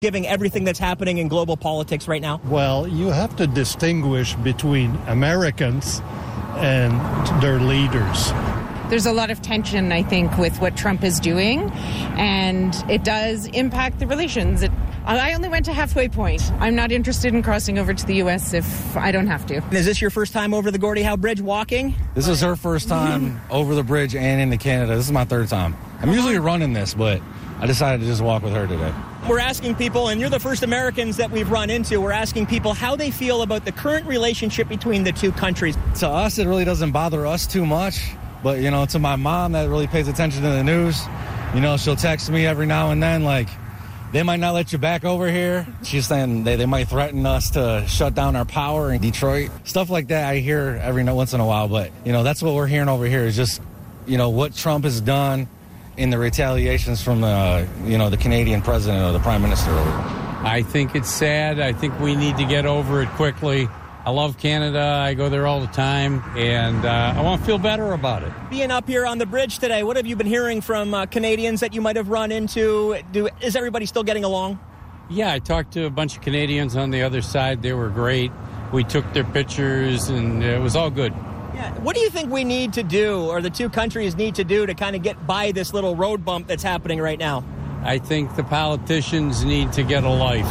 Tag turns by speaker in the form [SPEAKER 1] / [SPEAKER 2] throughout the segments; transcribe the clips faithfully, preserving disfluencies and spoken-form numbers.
[SPEAKER 1] Giving everything that's happening in global politics right now?
[SPEAKER 2] Well, you have to distinguish between Americans and their leaders.
[SPEAKER 3] There's a lot of tension, I think, with what Trump is doing, and it does impact the relations. It, I only went to halfway point. I'm not interested in crossing over to the U S if I don't have to.
[SPEAKER 1] Is this your first time over the Gordie Howe Bridge walking?
[SPEAKER 4] This is her first time over the bridge and into Canada. This is my third time. I'm usually running this, but I decided to just walk with her today.
[SPEAKER 1] We're asking people, and you're the first Americans that we've run into, we're asking people how they feel about the current relationship between the two countries.
[SPEAKER 4] To us, it really doesn't bother us too much. But, you know, to my mom that really pays attention to the news, you know, she'll text me every now and then, like, they might not let you back over here. She's saying they, they might threaten us to shut down our power in Detroit. Stuff like that I hear every once in a while. But, you know, that's what we're hearing over here is just, you know, what Trump has done in the retaliations from, the, you know, the Canadian president or the prime minister over here.
[SPEAKER 5] I think it's sad. I think we need to get over it quickly. I love Canada. I go there all the time, and uh, I want to feel better about it.
[SPEAKER 1] Being up here on the bridge today, what have you been hearing from uh, Canadians that you might have run into? Do, is everybody still getting along?
[SPEAKER 5] Yeah, I talked to a bunch of Canadians on the other side. They were great. We took their pictures, and it was all good.
[SPEAKER 1] Yeah. What do you think we need to do, or the two countries need to do, to kind of get by this little road bump that's happening right now?
[SPEAKER 5] I think the politicians need to get a life.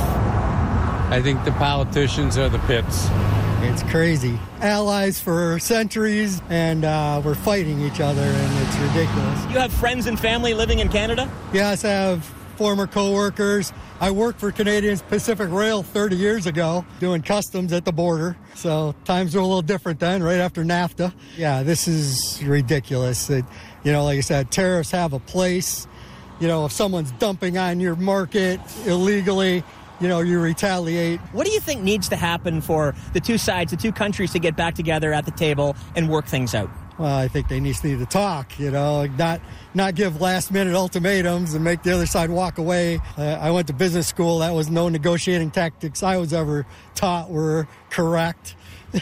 [SPEAKER 5] I think the politicians are the pits.
[SPEAKER 6] It's crazy. Allies for centuries, and uh, we're fighting each other, and it's ridiculous.
[SPEAKER 1] You have friends and family living in Canada?
[SPEAKER 6] Yes, I have former co-workers. I worked for Canadian Pacific Rail thirty years ago, doing customs at the border. So times were a little different then, right after NAFTA. Yeah, this is ridiculous. It, you know, like I said, tariffs have a place. You know, if someone's dumping on your market illegally, you know, you retaliate.
[SPEAKER 1] What do you think needs to happen for the two sides, the two countries, to get back together at the table and work things out?
[SPEAKER 6] Well, I think they need to talk, you know, not not give last-minute ultimatums and make the other side walk away. Uh, I went to business school. That was no negotiating tactics I was ever taught were correct.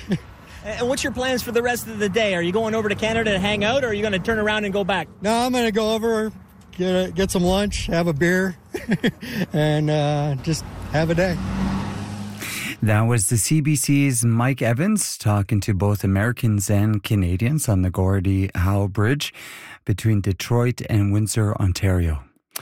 [SPEAKER 1] And what's your plans for the rest of the day? Are you going over to Canada to hang out, or are you going to turn around and go back?
[SPEAKER 6] No, I'm going to go over, get a, get some lunch, have a beer, and uh, just have a day.
[SPEAKER 7] That was the C B C's Mike Evans talking to both Americans and Canadians on the Gordie Howe Bridge between Detroit and Windsor, Ontario.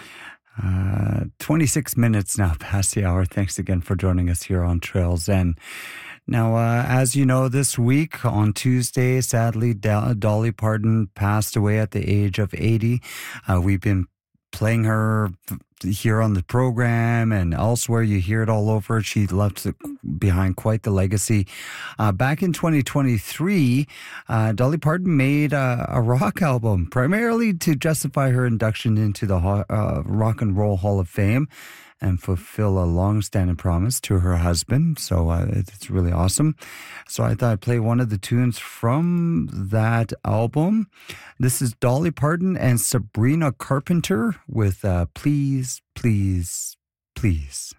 [SPEAKER 7] Uh, twenty-six minutes now past the hour. Thanks again for joining us here on Trail Zen. Now, uh, as you know, this week on Tuesday, sadly, Dolly Parton passed away at the age of eighty. Uh, we've been playing her here on the program and elsewhere. You hear it all over. She left behind quite the legacy. Uh, back in twenty twenty-three, uh, Dolly Parton made a, a rock album, primarily to justify her induction into the uh, Rock and Roll Hall of Fame and fulfill a long-standing promise to her husband. So uh, it's really awesome. So I thought I'd play one of the tunes from that album. This is Dolly Parton and Sabrina Carpenter with uh, Please, Please, Please.